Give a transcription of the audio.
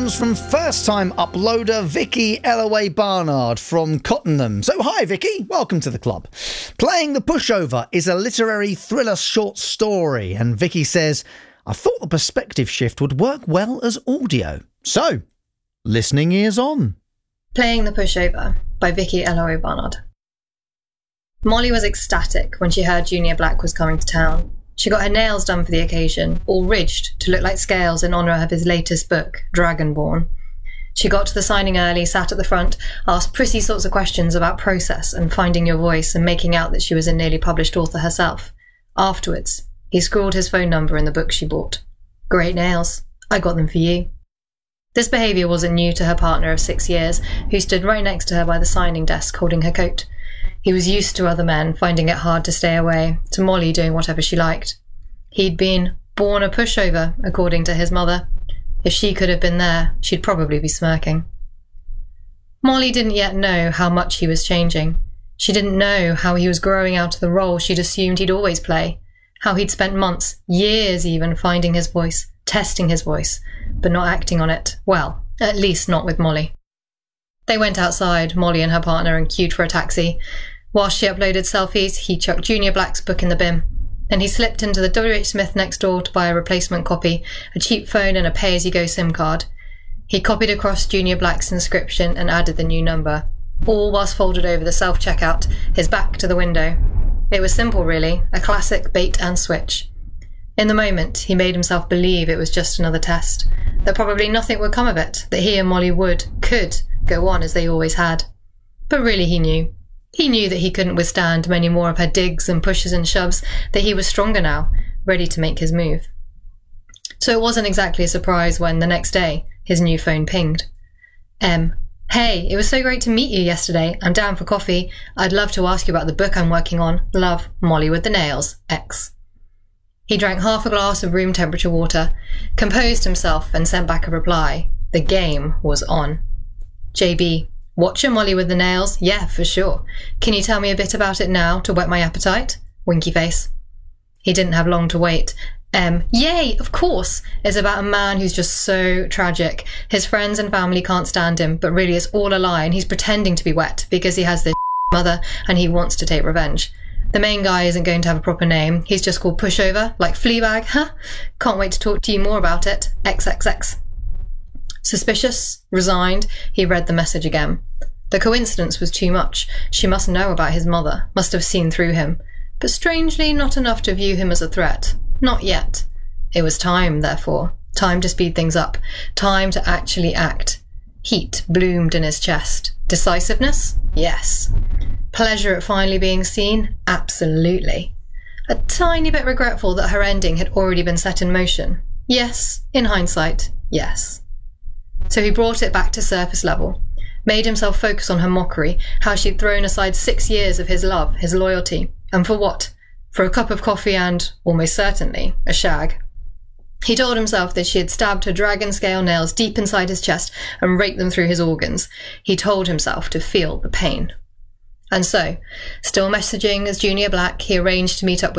comes from first-time uploader Vicky Ellaway Barnard from Cottenham. So hi Vicky, welcome to the club. Playing the Pushover is a literary thriller short story, and Vicky says, I thought the perspective shift would work well as audio. So, listening ears on. Playing the Pushover by Vicky Ellaway Barnard. Molly was ecstatic when she heard Junior Black was coming to town. She got her nails done for the occasion, all ridged to look like scales in honour of his latest book, Dragonborn. She got to the signing early, sat at the front, asked pretty sorts of questions about process and finding your voice and making out that she was a nearly published author herself. Afterwards, he scrawled his phone number in the book she bought. Great nails. I got them for you. This behaviour wasn't new to her partner of 6 years, who stood right next to her by the signing desk holding her coat. He was used to other men finding it hard to stay away, to Molly doing whatever she liked. He'd been born a pushover, according to his mother. If she could have been there, she'd probably be smirking. Molly didn't yet know how much he was changing. She didn't know how he was growing out of the role she'd assumed he'd always play, how he'd spent months, years even, finding his voice, testing his voice, but not acting on it. Well, at least not with Molly. They went outside, Molly and her partner, and queued for a taxi. Whilst she uploaded selfies, he chucked Junior Black's book in the bin. Then he slipped into the WH Smith next door to buy a replacement copy, a cheap phone and a pay-as-you-go SIM card. He copied across Junior Black's inscription and added the new number, all whilst folded over the self-checkout, his back to the window. It was simple, really, a classic bait and switch. In the moment, he made himself believe it was just another test, that probably nothing would come of it, that he and Molly could go on as they always had. But really he knew. He knew that he couldn't withstand many more of her digs and pushes and shoves, that he was stronger now, ready to make his move. So it wasn't exactly a surprise when, the next day, his new phone pinged. Hey, it was so great to meet you yesterday. I'm down for coffee. I'd love to ask you about the book I'm working on. Love, Molly with the nails, X. He drank half a glass of room temperature water, composed himself and sent back a reply. The game was on. JB, watcher Molly with the nails? Yeah, for sure. Can you tell me a bit about it now to whet my appetite? Winky face. He didn't have long to wait. Yay, of course. It's about a man who's just so tragic. His friends and family can't stand him, but really it's all a lie and he's pretending to be wet because he has this mother and he wants to take revenge. The main guy isn't going to have a proper name. He's just called Pushover, like Fleabag, huh? Can't wait to talk to you more about it. XXX. Suspicious, resigned, he read the message again. The coincidence was too much. She must know about his mother, must have seen through him. But strangely not enough to view him as a threat. Not yet. It was time, therefore. Time to speed things up. Time to actually act. Heat bloomed in his chest. Decisiveness? Yes. Pleasure at finally being seen? Absolutely. A tiny bit regretful that her ending had already been set in motion? Yes. In hindsight, yes. So he brought it back to surface level, made himself focus on her mockery, how she'd thrown aside 6 years of his love, his loyalty. And for what? For a cup of coffee and, almost certainly, a shag. He told himself that she had stabbed her dragon scale nails deep inside his chest and raked them through his organs. He told himself to feel the pain. And so, still messaging as Junior Black, he arranged to meet up with